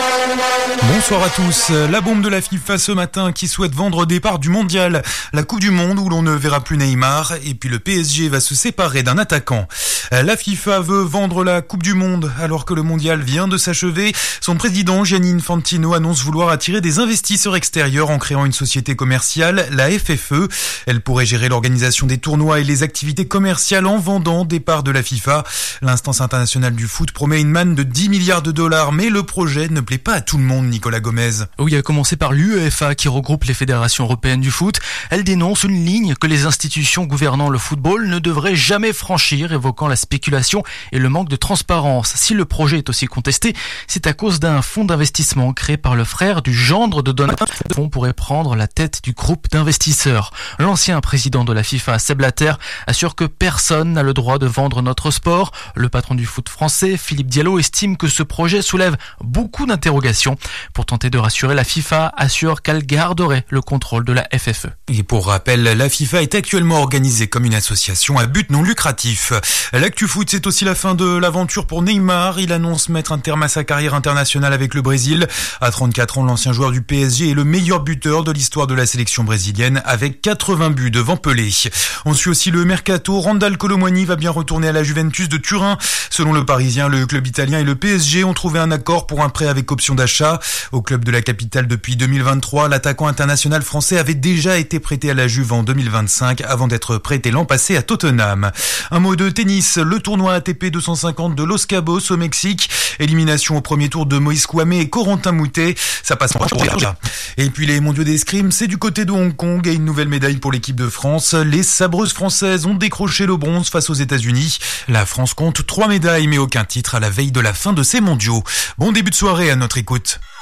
Bonsoir à tous. La bombe de la FIFA ce matin qui souhaite vendre des parts du mondial, la Coupe du Monde où l'on ne verra plus Neymar, et puis le PSG va se séparer d'un attaquant. La FIFA veut vendre la Coupe du Monde alors que le mondial vient de s'achever. Son président Gianni Infantino annonce vouloir attirer des investisseurs extérieurs en créant une société commerciale, la FFE. Elle pourrait gérer l'organisation des tournois et les activités commerciales en vendant des parts de la FIFA. L'instance internationale du foot promet une manne de 10 milliards de dollars, mais le projet ne plaît pas à tout le monde, Nicolas Gomez. Oui, à commencer par l'UEFA qui regroupe les fédérations européennes du foot. Elle dénonce une ligne que les institutions gouvernant le football ne devraient jamais franchir, évoquant la spéculation et le manque de transparence. Si le projet est aussi contesté, c'est à cause d'un fonds d'investissement créé par le frère du gendre de Donald Trump. Le fonds pourrait prendre la tête du groupe d'investisseurs. L'ancien président de la FIFA, Sepp Blatter, assure que personne n'a le droit de vendre notre sport. Le patron du foot français, Philippe Diallo, estime que ce projet soulève beaucoup d'interrogations. Pour tenter de rassurer, la FIFA assure qu'elle garderait le contrôle de la FFE. Et pour rappel, la FIFA est actuellement organisée comme une association à but non lucratif. L'actu foot, c'est aussi la fin de l'aventure pour Neymar. Il annonce mettre un terme à sa carrière internationale avec le Brésil. À 34 ans, l'ancien joueur du PSG est le meilleur buteur de l'histoire de la sélection brésilienne avec 80 buts devant Pelé. On suit aussi le mercato. Randal Kolo Muani va bien retourner à la Juventus de Turin. Selon le Parisien, le club italien et le PSG ont trouvé un accord pour un prêt avec option d'achat. Au club de la capitale depuis 2023, l'attaquant international français avait déjà été prêté à la Juve en 2025 avant d'être prêté l'an passé à Tottenham. Un mot de tennis, le tournoi ATP 250 de Los Cabos au Mexique. Élimination au premier tour de Moïse Kouame et Corentin Moutet. Ça passe en Et puis les mondiaux d'escrime, c'est du côté de Hong Kong et une nouvelle médaille pour l'équipe de France. Les sabreuses françaises ont décroché le bronze face aux États-Unis. La France compte 3 médailles mais aucun titre à la veille de la fin de ces mondiaux. Bon début de soirée à notre écoute.